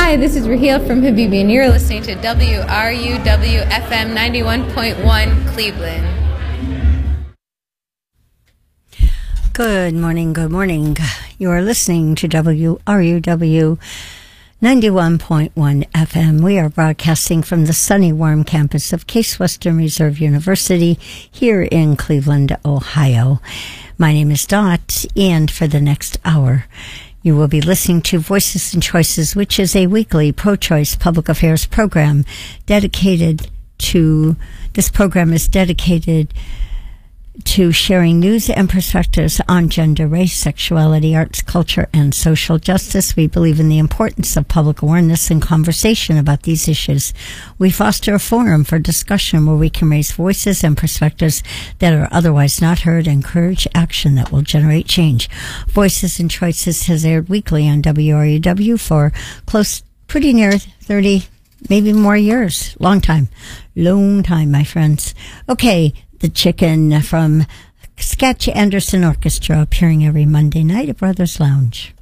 Hi, this is Raheel from Habibi, and you're listening to WRUW FM 91.1 Cleveland. Good morning, good morning. You are listening to WRUW 91.1 FM. We are broadcasting from the sunny, warm campus of Case Western Reserve University here in Cleveland, Ohio. My name is Dot, and for the next hour, you will be listening to Voices and Choices, which is a weekly pro-choice public affairs program dedicated to sharing news and perspectives on gender, race, sexuality, arts, culture, and social justice. We believe in the importance of public awareness and conversation about these issues. We foster a forum for discussion where we can raise voices and perspectives that are otherwise not heard and encourage action that will generate change. Voices and Choices has aired weekly on WRUW for pretty near 30, maybe more years. Long time, my friends. Okay. The Chicken from Sketch Anderson Orchestra, appearing every Monday night at Brothers Lounge.